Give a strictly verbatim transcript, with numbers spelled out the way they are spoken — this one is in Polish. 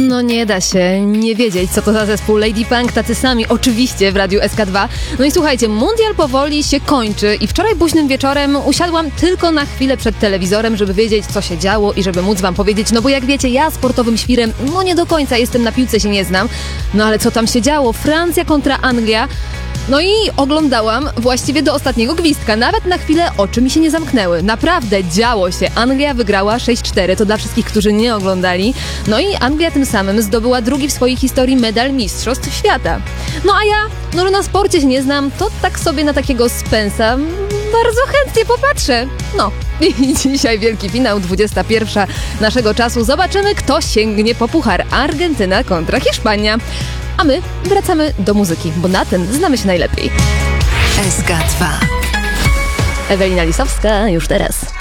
No nie da się nie wiedzieć, co to za zespół Lady Punk, tacy sami oczywiście w Radiu S K dwa. No i słuchajcie, mundial powoli się kończy i wczoraj późnym wieczorem usiadłam tylko na chwilę przed telewizorem, żeby wiedzieć, co się działo i żeby móc wam powiedzieć, no bo jak wiecie, ja sportowym świrem no nie do końca jestem, na piłce się nie znam. No ale co tam się działo? Francja kontra Anglia. No i oglądałam właściwie do ostatniego gwizdka. Nawet na chwilę oczy mi się nie zamknęły. Naprawdę działo się. Anglia wygrała sześć cztery. To dla wszystkich, którzy nie oglądali. No i Anglia tym samym zdobyła drugi w swojej historii medal Mistrzostw Świata. No a ja, no że na sporcie się nie znam, to tak sobie na takiego Spensa bardzo chętnie popatrzę. No i dzisiaj wielki finał, dwudziesta pierwsza naszego czasu. Zobaczymy, kto sięgnie po puchar. Argentyna kontra Hiszpania. A my wracamy do muzyki, bo na ten znamy się najlepiej. S K dwa. Ewelina Lisowska już teraz.